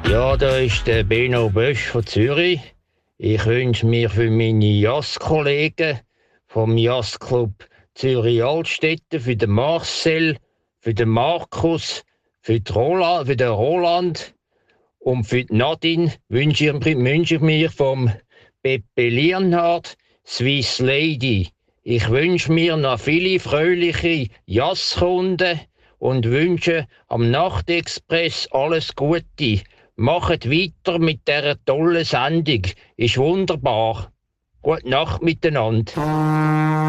Ja, da ist der Benno Bösch von Zürich. Ich wünsche mir für meine Jazzkollegen vom Jazzclub Zürich-Altstetten, für den Marcel, für den Markus, für den Roland und für die Nadine wünsche ich mir vom Pepe Lienhardt Swiss Lady. Ich wünsche mir noch viele fröhliche Jazzkunden und wünsche am Nachtexpress alles Gute. Macht weiter mit dieser tollen Sendung. Ist wunderbar. Gute Nacht miteinander.